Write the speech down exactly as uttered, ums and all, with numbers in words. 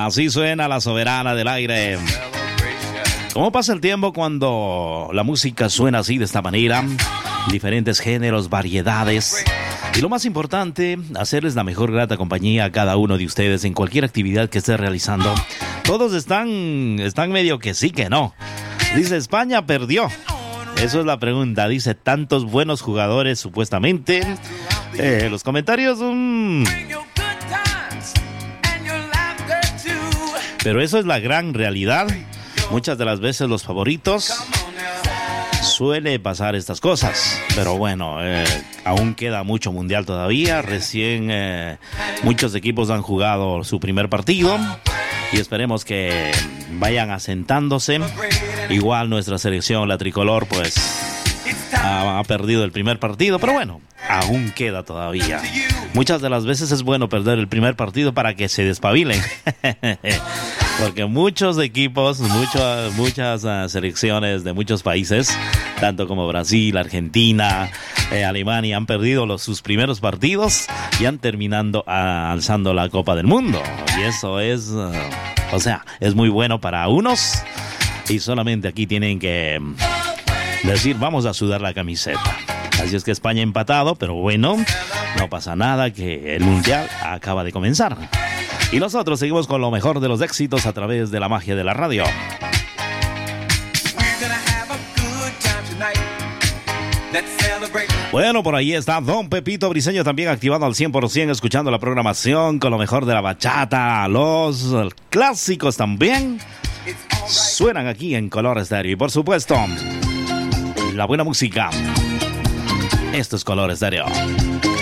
Así suena la soberana del aire. ¿Cómo pasa el tiempo cuando la música suena así, de esta manera? Diferentes géneros, variedades. Y lo más importante, hacerles la mejor grata compañía a cada uno de ustedes en cualquier actividad que esté realizando. Todos están, están medio que sí, que no. Dice, España perdió. Eso es la pregunta. Dice, tantos buenos jugadores supuestamente. Eh, los comentarios son... Pero eso es la gran realidad. Muchas de las veces los favoritos suele pasar estas cosas. Pero bueno, eh, aún queda mucho mundial todavía. Recién eh, muchos equipos han jugado su primer partido. Y esperemos que vayan asentándose. Igual nuestra selección, la tricolor, pues ha, ha perdido el primer partido. Pero bueno, aún queda todavía. Muchas de las veces es bueno perder el primer partido para que se despabilen. Porque muchos equipos, muchas, muchas uh, selecciones de muchos países, tanto como Brasil, Argentina, eh, Alemania, han perdido los, sus primeros partidos y han terminado uh, alzando la Copa del Mundo. Y eso es, uh, o sea, es muy bueno para unos y solamente aquí tienen que decir, vamos a sudar la camiseta. Así es que España ha empatado, pero bueno, no pasa nada, que el Mundial acaba de comenzar. Y nosotros seguimos con lo mejor de los éxitos a través de la magia de la radio. Bueno, por ahí está Don Pepito Briseño también activado al cien por ciento, escuchando la programación con lo mejor de la bachata. Los clásicos también suenan aquí en Color Estéreo. Y por supuesto, la buena música. Esto es Color Estéreo.